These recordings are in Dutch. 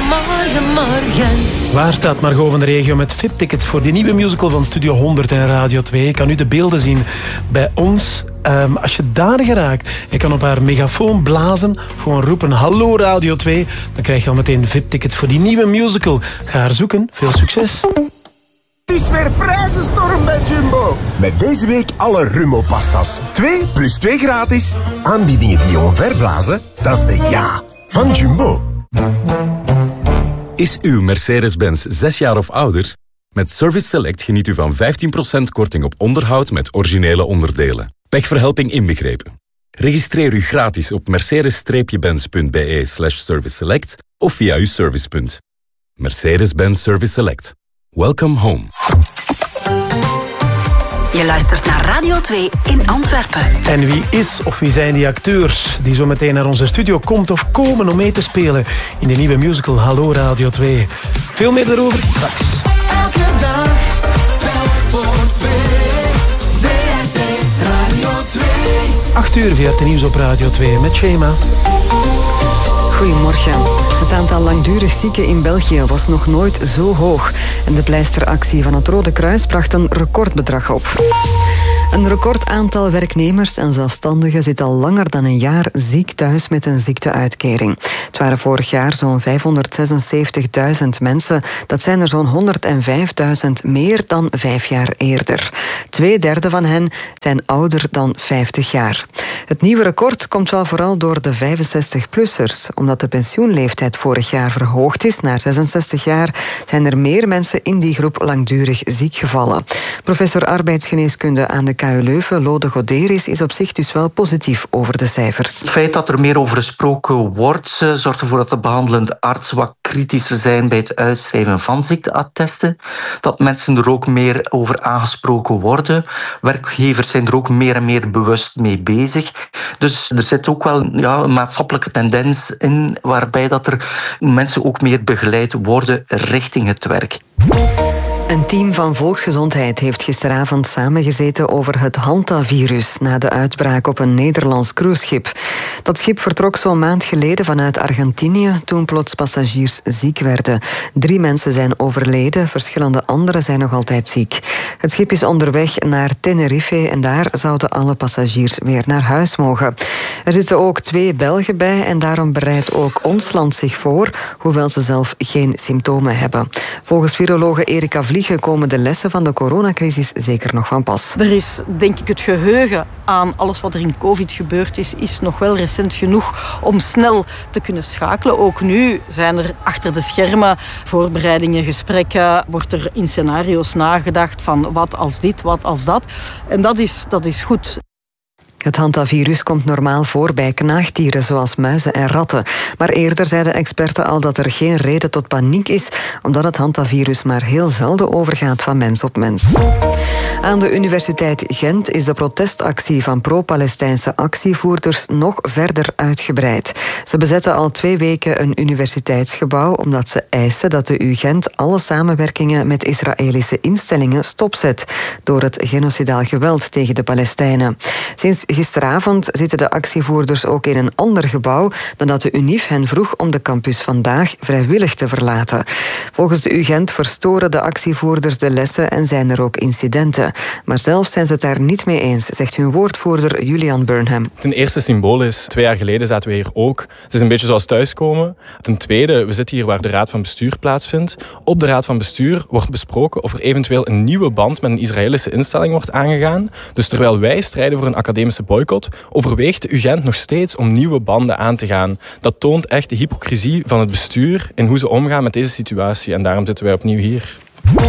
Goedemorgen. Waar staat Margot van de regio met VIP-tickets voor die nieuwe musical van Studio 100 en Radio 2? Je kan nu de beelden zien bij ons. Als je daar geraakt, je kan op haar megafoon blazen, gewoon roepen hallo Radio 2, dan krijg je al meteen VIP-tickets voor die nieuwe musical. Ga haar zoeken. Veel succes. Het is weer prijzenstorm bij Jumbo. Met deze week alle Rummo-pastas. 2 plus 2 gratis. Aanbiedingen die je omverblazen, dat is de ja van Jumbo. Is uw Mercedes-Benz 6 jaar of ouder? Met Service Select geniet u van 15% korting op onderhoud met originele onderdelen. Pechverhelping inbegrepen. Registreer u gratis op mercedes-benz.be/serviceselect of via uw servicepunt. Mercedes-Benz Service Select. Welcome home. Je luistert naar Radio 2 in Antwerpen. En wie is of wie zijn die acteurs die zo meteen naar onze studio komt of komen om mee te spelen in de nieuwe musical Hallo Radio 2? Veel meer daarover straks. Elke dag, telk voor 2. VRT Radio 2. 8 uur VRT Nieuws op Radio 2 met Shema. Goedemorgen. Het aantal langdurig zieken in België was nog nooit zo hoog. En de pleisteractie van het Rode Kruis bracht een recordbedrag op. Een record aantal werknemers en zelfstandigen zit al langer dan een jaar ziek thuis met een ziekteuitkering. Het waren vorig jaar zo'n 576.000 mensen. Dat zijn er zo'n 105.000 meer dan 5 jaar eerder. 2/3 van hen zijn ouder dan 50 jaar. Het nieuwe record komt wel vooral door de 65-plussers. Omdat de pensioenleeftijd vorig jaar verhoogd is naar 66 jaar, zijn er meer mensen in die groep langdurig ziek gevallen. Professor arbeidsgeneeskunde aan de KU Leuven, Lode Goderis, is op zich dus wel positief over de cijfers. Het feit dat er meer over gesproken wordt, zorgt ervoor dat de behandelende artsen wat kritischer zijn bij het uitschrijven van ziekteattesten. Dat mensen er ook meer over aangesproken worden. Werkgevers zijn er ook meer en meer bewust mee bezig. Dus er zit ook wel een maatschappelijke tendens in waarbij dat er mensen ook meer begeleid worden richting het werk. Een team van Volksgezondheid heeft gisteravond samengezeten over het hantavirus na de uitbraak op een Nederlands cruiseschip. Dat schip vertrok zo'n maand geleden vanuit Argentinië toen plots passagiers ziek werden. 3 mensen zijn overleden, verschillende anderen zijn nog altijd ziek. Het schip is onderweg naar Tenerife en daar zouden alle passagiers weer naar huis mogen. Er zitten ook 2 Belgen bij en daarom bereidt ook ons land zich voor, hoewel ze zelf geen symptomen hebben. Volgens virologe Erika Vliegen komen de lessen van de coronacrisis zeker nog van pas. Er is, denk ik, het geheugen aan alles wat er in COVID gebeurd is nog wel recent genoeg om snel te kunnen schakelen. Ook nu zijn er achter de schermen voorbereidingen, gesprekken, wordt er in scenario's nagedacht van wat als dit, wat als dat. En dat is goed. Het hantavirus komt normaal voor bij knaagdieren zoals muizen en ratten. Maar eerder zeiden experten al dat er geen reden tot paniek is, omdat het hantavirus maar heel zelden overgaat van mens op mens. Aan de Universiteit Gent is de protestactie van pro-Palestijnse actievoerders nog verder uitgebreid. Ze bezetten al 2 weken een universiteitsgebouw omdat ze eisen dat de UGent alle samenwerkingen met Israëlische instellingen stopzet door het genocidaal geweld tegen de Palestijnen. Sinds gisteravond zitten de actievoerders ook in een ander gebouw dan dat de UNIF hen vroeg om de campus vandaag vrijwillig te verlaten. Volgens de UGent verstoren de actievoerders de lessen en zijn er ook incidenten. Maar zelf zijn ze het daar niet mee eens, zegt hun woordvoerder Julian Burnham. Ten eerste symbolisch. 2 jaar geleden zaten we hier ook. Het is een beetje zoals thuiskomen. Ten tweede, we zitten hier waar de Raad van Bestuur plaatsvindt. Op de Raad van Bestuur wordt besproken of er eventueel een nieuwe band met een Israëlische instelling wordt aangegaan. Dus terwijl wij strijden voor een academische boycott, overweegt de UGent nog steeds om nieuwe banden aan te gaan. Dat toont echt de hypocrisie van het bestuur in hoe ze omgaan met deze situatie. En daarom zitten wij opnieuw hier.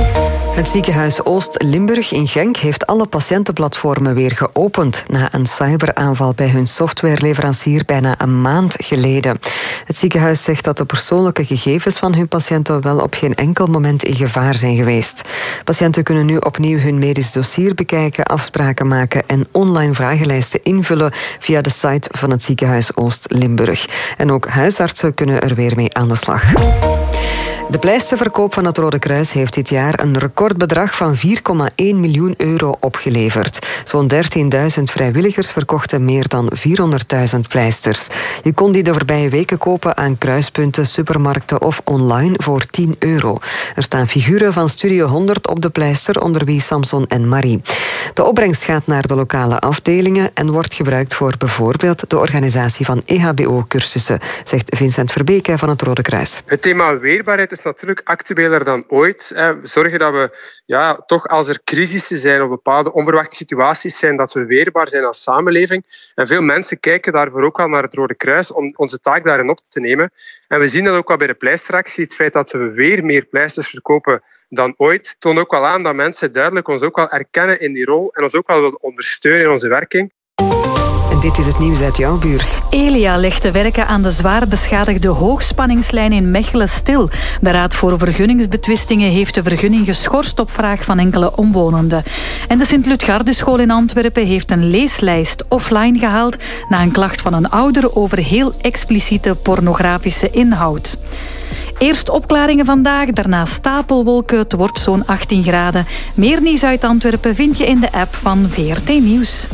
Het ziekenhuis Oost-Limburg in Genk heeft alle patiëntenplatformen weer geopend na een cyberaanval bij hun softwareleverancier bijna een maand geleden. Het ziekenhuis zegt dat de persoonlijke gegevens van hun patiënten wel op geen enkel moment in gevaar zijn geweest. Patiënten kunnen nu opnieuw hun medisch dossier bekijken, afspraken maken en online vragenlijsten invullen via de site van het ziekenhuis Oost-Limburg. En ook huisartsen kunnen er weer mee aan de slag. De pleisterverkoop van het Rode Kruis heeft dit jaar een recordbedrag van €4,1 miljoen opgeleverd. Zo'n 13.000 vrijwilligers verkochten meer dan 400.000 pleisters. Je kon die de voorbije weken kopen aan kruispunten, supermarkten of online voor €10. Er staan figuren van Studio 100 op de pleister, onder wie Samson en Marie. De opbrengst gaat naar de lokale afdelingen en wordt gebruikt voor bijvoorbeeld de organisatie van EHBO-cursussen, zegt Vincent Verbeke van het Rode Kruis. Het thema weerbaarheid is natuurlijk actueler dan ooit. We zorgen dat we toch als er crisissen zijn of bepaalde onverwachte situaties zijn, dat we weerbaar zijn als samenleving. En veel mensen kijken daarvoor ook al naar het Rode Kruis om onze taak daarin op te nemen. En we zien dat ook al bij de pleisteractie. Het feit dat we weer meer pleisters verkopen dan ooit, toont ook wel aan dat mensen duidelijk ons ook wel erkennen in die rol en ons ook wel willen ondersteunen in onze werking. En dit is het nieuws uit jouw buurt. Elia legt de werken aan de zwaar beschadigde hoogspanningslijn in Mechelen stil. De Raad voor Vergunningsbetwistingen heeft de vergunning geschorst op vraag van enkele omwonenden. En de Sint-Lutgardeschool in Antwerpen heeft een leeslijst offline gehaald na een klacht van een ouder over heel expliciete pornografische inhoud. Eerst opklaringen vandaag, daarna stapelwolken. Het wordt zo'n 18 graden. Meer nieuws uit Antwerpen vind je in de app van VRT Nieuws.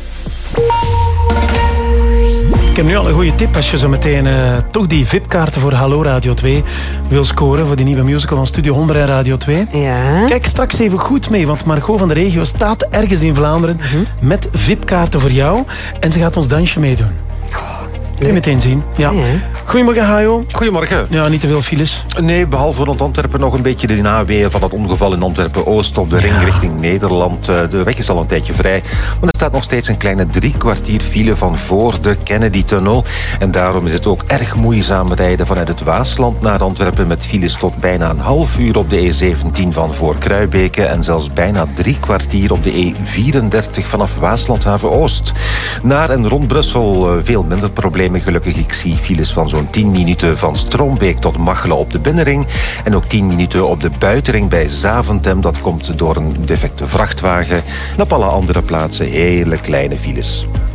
Ik heb nu al een goede tip als je zo meteen toch die VIP-kaarten voor Hallo Radio 2 wil scoren voor die nieuwe musical van Studio 100 en Radio 2. Ja. Kijk straks even goed mee, want Margot van de Regio staat ergens in Vlaanderen met VIP-kaarten voor jou en ze gaat ons dansje meedoen. Kun je meteen zien. Ja. Goedemorgen, Hajo. Goedemorgen. Ja, niet te veel files. Nee, behalve rond Antwerpen nog een beetje de naweeën van het ongeval in Antwerpen-Oost op de ring richting Nederland. De weg is al een tijdje vrij, maar er staat nog steeds een kleine 3 kwartier file van voor de Kennedy-tunnel. En daarom is het ook erg moeizaam rijden vanuit het Waasland naar Antwerpen met files tot bijna een half uur op de E17 van voor Kruibeke en zelfs bijna 3 kwartier op de E34 vanaf Waaslandhaven-Oost. Naar en rond Brussel veel minder problemen. Gelukkig, ik zie files van zo'n 10 minuten van Stroombeek tot Machelen op de binnenring. En ook 10 minuten op de buitenring bij Zaventem. Dat komt door een defecte vrachtwagen. En op alle andere plaatsen hele kleine files.